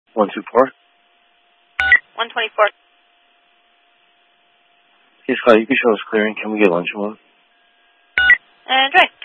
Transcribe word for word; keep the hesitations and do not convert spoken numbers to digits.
one two four. one twenty-four. Hey, Scott, you can show us clearing. Can we get lunch in one? And right.